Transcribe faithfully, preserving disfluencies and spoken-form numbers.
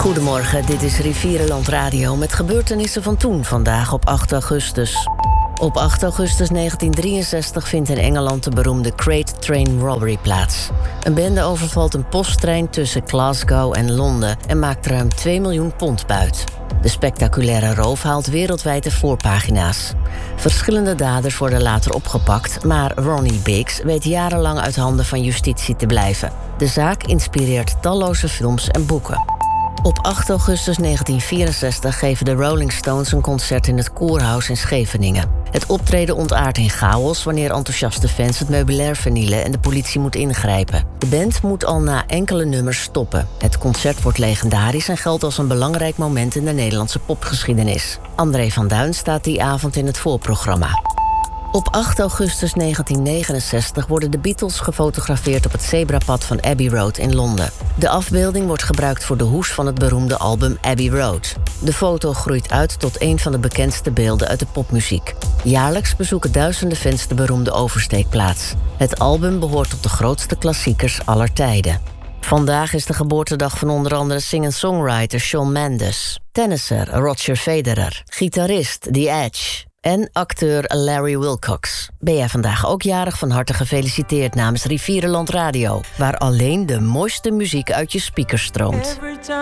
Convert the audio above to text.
Goedemorgen, dit is Rivierenland Radio met gebeurtenissen van toen, vandaag op acht augustus. Op acht augustus negentien drieënzestig vindt in Engeland de beroemde Great Train Robbery plaats. Een bende overvalt een posttrein tussen Glasgow en Londen en maakt ruim twee miljoen pond buit. De spectaculaire roof haalt wereldwijd de voorpagina's. Verschillende daders worden later opgepakt, maar Ronnie Biggs weet jarenlang uit handen van justitie te blijven. De zaak inspireert talloze films en boeken. Op acht augustus negentien vierenzestig geven de Rolling Stones een concert in het Koerhuis in Scheveningen. Het optreden ontaardt in chaos wanneer enthousiaste fans het meubilair vernielen en de politie moet ingrijpen. De band moet al na enkele nummers stoppen. Het concert wordt legendarisch en geldt als een belangrijk moment in de Nederlandse popgeschiedenis. André van Duin staat die avond in het voorprogramma. Op acht augustus negentien negenenzestig worden de Beatles gefotografeerd op het zebrapad van Abbey Road in Londen. De afbeelding wordt gebruikt voor de hoes van het beroemde album Abbey Road. De foto groeit uit tot een van de bekendste beelden uit de popmuziek. Jaarlijks bezoeken duizenden fans de beroemde oversteekplaats. Het album behoort tot de grootste klassiekers aller tijden. Vandaag is de geboortedag van onder andere singer-songwriter Shawn Mendes, tennisser Roger Federer, gitarist The Edge en acteur Larry Wilcox. Ben jij vandaag ook jarig? Van harte gefeliciteerd namens Rivierenland Radio, waar alleen de mooiste muziek uit je speakers stroomt.